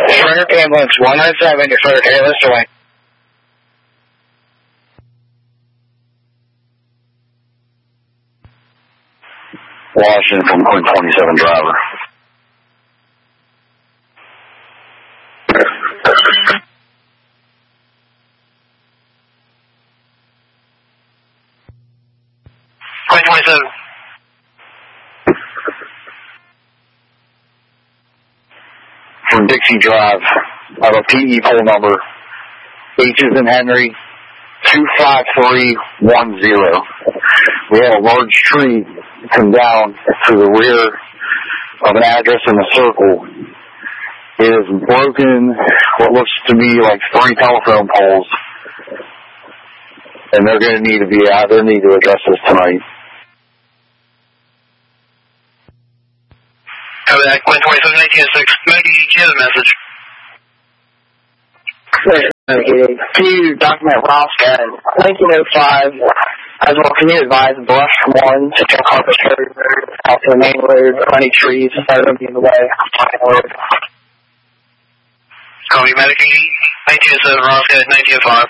Frederick Ambulance 197, you're Frederick Ambulance away. Washington from Quinn 27 driver. Quinn 27. From Dixie Drive, I have a PE pole number, H is in Henry, 25310. We had a large tree come down to the rear of an address in the circle. It has broken what looks to me like 3 telephone poles, and they're going to need to be out. They need to address this tonight. Copy that, Quinn 27, 1906. Maggie, do you have a message? Can you document Roscoe 1905? As well, can you advise brush from 1 to Carpet Road, out to the main road, any trees, that are going to be in the way. Copy, Medic 1907, Roscoe 1905.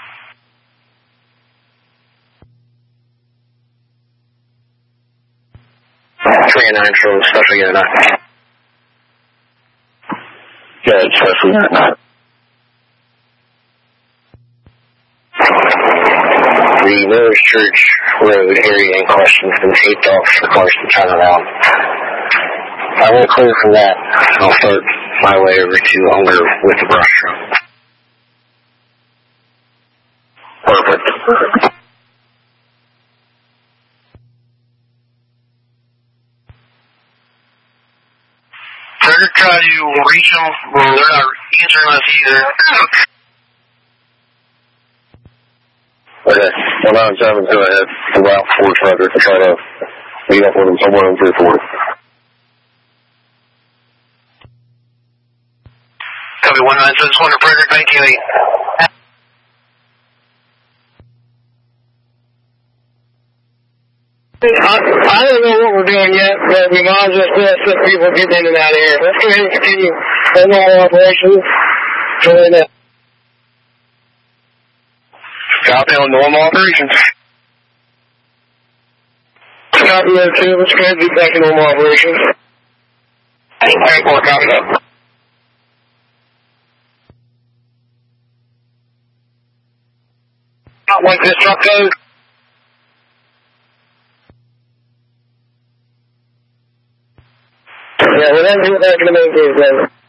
Three and 9 from Special Unit 9. Good, Special Unit 9. The Miller's Church Road area in question has been taped off for cars to turn around. I will clear from that. I'll start my way over to Unger with the brush truck. Perfect. Frederick, try to reach them. Well, they're not answering us either. Okay, 197, go ahead. The route for Frederick to try to meet up with him somewhere in 340. Copy, 197, Squadron Frederick 1908. I don't know what we're doing yet, but we might as well let people get in and out of here. Let's go ahead and continue our normal operations. Join that. Copy on normal operations. Copy that too. Let's go ahead and be back in normal operations. Alright, copy that. What's this truck code? Yeah, we're not going to be back in the main case then.